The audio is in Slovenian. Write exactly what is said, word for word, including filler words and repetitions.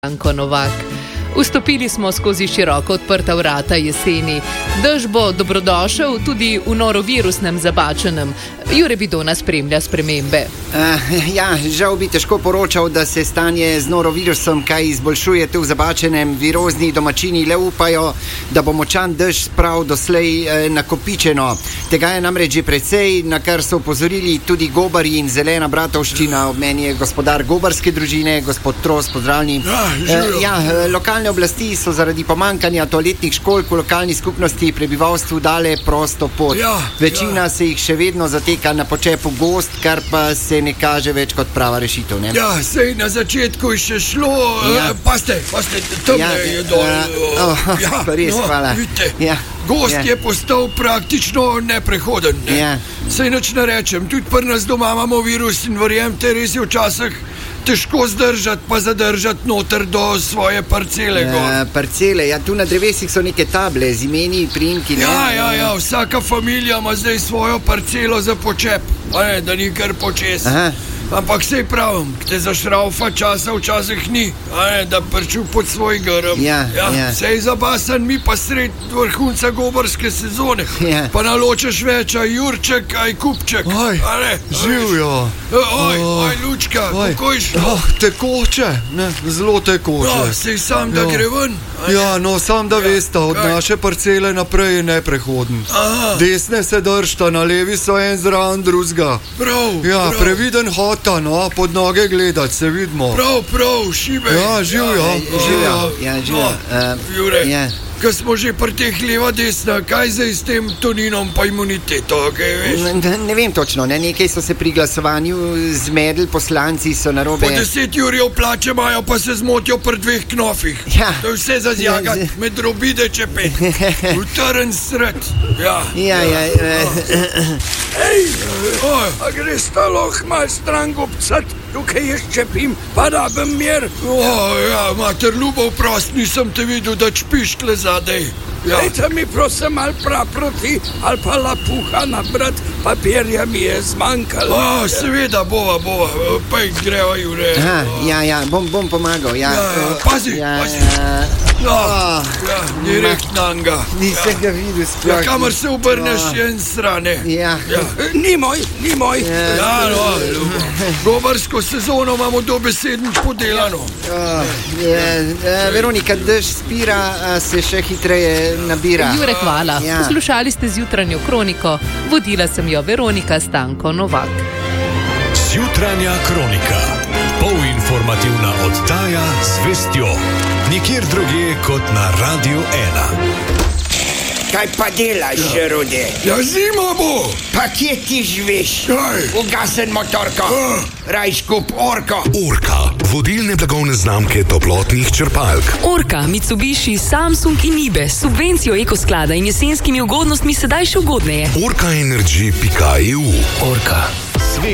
Stanko Novak. Vstopili smo skozi široko odprta vrata jeseni. Dež bo dobrodošel tudi v norovirusnem zabačenem. Jure Bidona spremlja spremembe. Uh, ja, žal bi težko poročal, da se stanje z norovirusom kaj izboljšuje tu v zabačenem. Virozni domačini le upajo, da bo močan dež sprav doslej eh, nakopičeno. Tega je namreč že precej, na kar so upozorili tudi gobarji in zelena bratovščina. Ob meni je gospodar gobarske družine, gospod Tros, pozdravljeni. Ja, uh, ja, lokalne oblasti so zaradi pomankanja toaletnih školjk v lokalni skupnosti prebivalstvu dale prosto pot. Ja, Večina ja. se jih še vedno zateka na počepu gozd, kar pa se ne kaže več kot prava rešitev. Ne? Ja, sej na začetku je še šlo, Ja. ja. paste, paste, temne Ja, je dol. uh, oh, pa res, hvala. Vidite, Ja, gost ja. je postal praktično neprehoden. Ne? Ja. Sej nič ne rečem, tudi pri nas doma imamo virus in verjemite, res je včasih težko zdržati pa zadržati noter do svoje parcele. gor. Uh, parcele, ja, tu na drevesih so neke table z imeni, priimki. ne? Ja, ja, ja, vsaka familija ima zdaj svojo parcelo za počep, a ne, da ni kar počes. Aha. Ampak sej pravim, te zašraufa časa včasih ni, a ne, da prču pod svoj grm. Ja, ja. Sej zabasan mi pa sred vrhunca gobarske sezone. Ja. Pa naločeš več, aj Jurček, aj Kupček. Oj, a ne, Živijo. Oj, Oj. oj, Lučka, Oj. kako je šlo? Oh, tekoče, ne, zelo tekoče. Ja, sej sam, da Ja. gre ven. a ne. Ja, no, sam da Ja, veste, od kaj? naše parcele naprej je neprehoden. Aha. Desne se držta, na levi so en zraven drugega. Prav, Ja, prav. previden hota, no, pod noge gledati, se vidimo. Prav, prav, šibe. Ja, živijo. Živijo, ja, živijo. No, Uh, Jure, ja. ko smo že pri teh leva desna, kaj zdaj s tem toninom pa imuniteto, kaj veš? Ne, ne vem točno, ne? Nekaj so se pri glasovanju zmedli, poslanci so narobe. Po deset jurjev plače imajo, pa se zmotijo pri dveh knofih. Ja. To je vse za zjagat, Ja, med robide čepet. Utrn sred. Ja. Ja, ja, uh, Ej, oj, a greš taloh mal stran gobcat, tukaj jaz čepim, pa da bem mir. O, ja, mater ljubov prost, nisem te videl, da čpiš tle zadej. Ja. Dajte mi prosim ali praproti ali pa lapuha nabrat, papirja mi je zmanjkalo. O, seveda, bova, bova, pa greva, Jure. aha, ja, ja, bom, bom pomagal. Ja, Ja, ja, pazi, ja, pazi. ja. No, Oh, ja, direkt na njega. Nisem ga videl sploh. Ja, kamor se obrneš, je en strane. Ja. Ja. Ni moj, ni moj. Ja, no, ljubo. Gobarsko sezono imamo dobesedno podelano. Oh, je, uh, Veronika, dež spira, a se še hitreje nabira. Jure, hvala. Ja. Poslušali ste zjutranjo kroniko. Vodila sem jo Veronika Stanko Novak. Jutranja kronika. Polinformativna oddaja z vestjo. Nikjer drugje kot na Radiu ena. Kaj pa delaš, Rode? Ja, zima bo. Pa kje ti živiš? Kaj? Ugasen motorko, Ah. raj skup orko. Orka, vodilne blagovne znamke toplotnih črpalk. Orka, Mitsubishi, Samsung in Ibe s subvencijo ekosklada in jesenskimi ugodnostmi sedaj še ugodneje. orka energy pika e u. Orka.